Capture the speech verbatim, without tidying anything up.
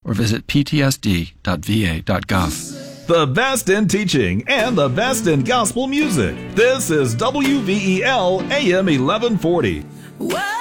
or visit p t s d dot v a dot gov. The best in teaching and the best in gospel music. This is W V E L A M eleven forty. Whoa.